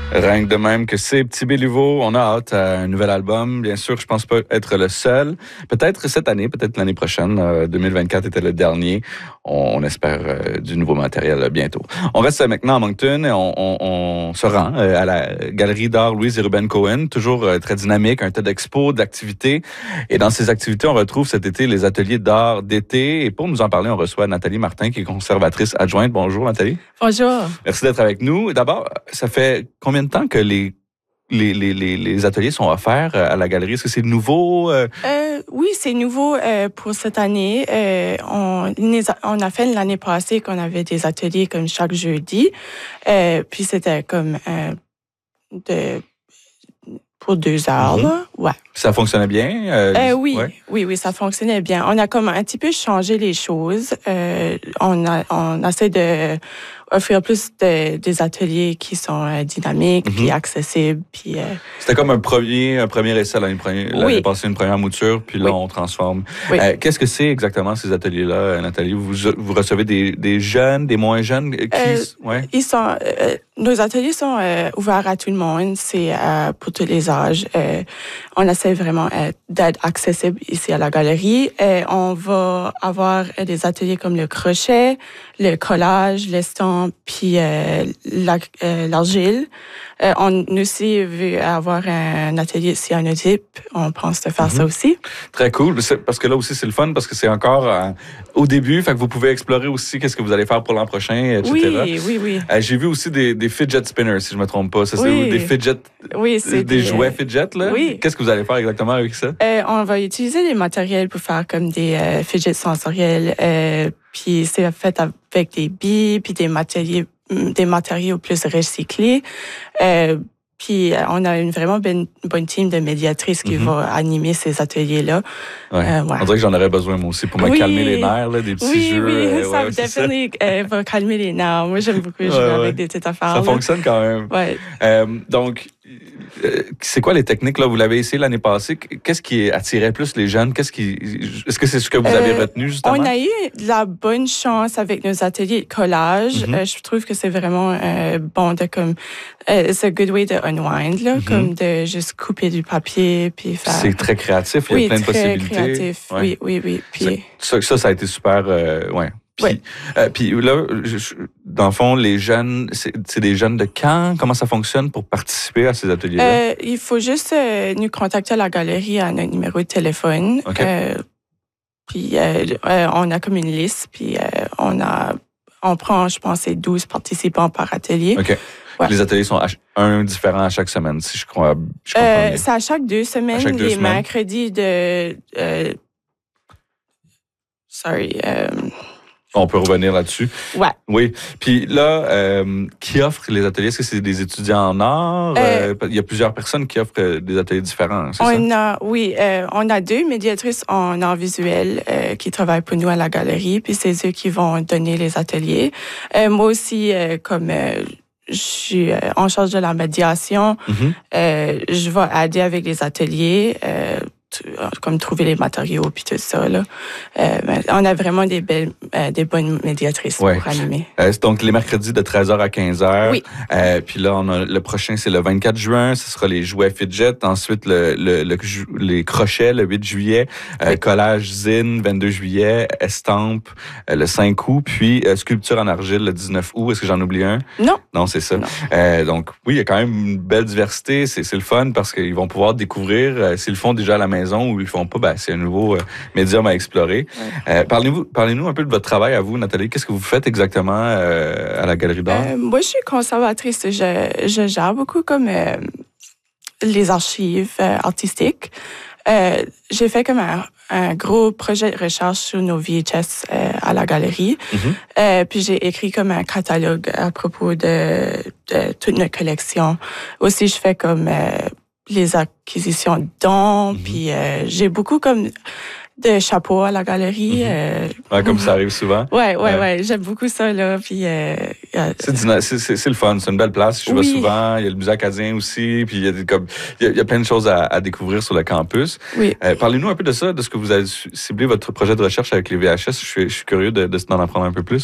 Rien que de même que c'est Petit Béliveau, on a hâte à un nouvel album. Bien sûr, je pense pas être le seul. Peut-être cette année, peut-être l'année prochaine. 2024 était le dernier. On espère du nouveau matériel bientôt. On reste maintenant à Moncton et on se rend à la Galerie d'art Louise et Ruben Cohen. Toujours très dynamique, un tas d'expos, d'activités. Et dans ces activités, on retrouve cet été les ateliers d'art d'été. Et pour nous en parler, on reçoit Nathalie Martin, qui est conservatrice adjointe. Bonjour, Nathalie. Bonjour. Merci d'être avec nous. D'abord, ça fait combien de temps que les ateliers sont offerts à la galerie? Est-ce que c'est nouveau? Oui, c'est nouveau pour cette année. On a fait l'année passée qu'on avait des ateliers comme chaque jeudi. Puis c'était comme pour 2 heures. Là. Ouais. Ça fonctionnait bien? Oui, ouais. oui, ça fonctionnait bien. On a comme un petit peu changé les choses. On essaie de offrir plus des ateliers qui sont dynamiques, puis accessibles. Puis, C'était comme un premier essai l'année passée, une première mouture, puis là, on transforme. Oui. Qu'est-ce que c'est exactement ces ateliers-là, Nathalie? Vous recevez des jeunes, des moins jeunes? Nos ateliers sont ouverts à tout le monde. C'est pour tous les âges. On essaie vraiment d'être accessible ici à la galerie. On va avoir des ateliers comme le crochet, le collage, l'estampe, puis l'argile. On aussi veut avoir un atelier cyanotype. On pense de faire ça aussi. Très cool. Parce que là aussi, c'est le fun parce que c'est encore au début. Fait que vous pouvez explorer aussi qu'est-ce que vous allez faire pour l'an prochain, etc. Oui. J'ai vu aussi des fidget spinners, si je me trompe pas. Ça, c'est des fidget... Oui, c'est des jouets fidget, là? Oui. Qu'est-ce que vous allez faire exactement avec ça? On va utiliser des matériels pour faire comme des fidgets sensoriels. Puis c'est fait avec des billes, puis des matériaux plus recyclés. Puis on a une vraiment bonne team de médiatrices qui va animer ces ateliers-là. Ouais. On dirait que j'en aurais besoin, moi aussi, pour me calmer les nerfs, là, des petits jeux. Oui, ça va calmer les nerfs. Moi, j'aime beaucoup jouer avec des petites affaires. Ça fonctionne quand même. Ouais. Donc, c'est quoi les techniques, là? Vous l'avez essayé l'année passée. Qu'est-ce qui attirait plus les jeunes? Est-ce que c'est ce que vous avez retenu, justement? On a eu de la bonne chance avec nos ateliers de collage. Je trouve que c'est vraiment bon de comme... it's a good way to unwind, là, comme de juste couper du papier puis faire... C'est très créatif. Il y a plein de possibilités. Créatif. Ouais. Oui. Puis... Ça a été super... ouais. Puis là, dans le fond, les jeunes, c'est des jeunes de quand? Comment ça fonctionne pour participer à ces ateliers-là? Il faut juste nous contacter à la galerie à notre numéro de téléphone. Okay. Puis on a comme une liste, puis on prend, je pense, 12 participants par atelier. OK. Ouais. Les ateliers sont différents à chaque semaine, si je comprends bien. C'est à chaque 2 semaines, les mercredis de... On peut revenir là-dessus. Ouais. Oui. Puis là, qui offre les ateliers? Est-ce que c'est des étudiants en art? Il y a plusieurs personnes qui offrent des ateliers différents, c'est ça? On a 2 médiatrices en art visuel qui travaillent pour nous à la galerie, puis c'est eux qui vont donner les ateliers. Moi aussi, comme... je suis en charge de la médiation. Je vais aider avec les ateliers, comme trouver les matériaux puis tout ça. Là. On a vraiment des bonnes médiatrices pour animer. Donc, les mercredis de 13h à 15h. Oui. Puis là, le prochain, c'est le 24 juin. Ce sera les jouets fidget. Ensuite, les crochets, le 8 juillet. Collage zine, 22 juillet. Estampe, le 5 août. Puis, sculpture en argile, le 19 août. Est-ce que j'en oublie un? Non. Non, c'est ça. Donc, oui, il y a quand même une belle diversité. C'est le fun parce qu'ils vont pouvoir découvrir. S'ils le font déjà à la maison ou ils le font pas, c'est un nouveau médium à explorer. Ouais. Parlez-nous un peu de votre travail à vous, Nathalie. Qu'est-ce que vous faites exactement à la Galerie d'art? Moi, je suis conservatrice. Je gère beaucoup comme les archives artistiques. J'ai fait comme un gros projet de recherche sur nos VHS à la galerie. Puis j'ai écrit comme un catalogue à propos de toute notre collection. Aussi, je fais comme les acquisitions de dons, puis j'ai beaucoup comme de chapeaux à la galerie. Comme ça arrive souvent. Ouais, j'aime beaucoup ça, là. Puis, c'est le fun, c'est une belle place. Je vais souvent, il y a le musée acadien aussi, puis il y a plein de choses à découvrir sur le campus. Oui. Parlez-nous un peu de ça, de ce que vous avez ciblé votre projet de recherche avec les VHS. Je suis curieux d'en apprendre un peu plus.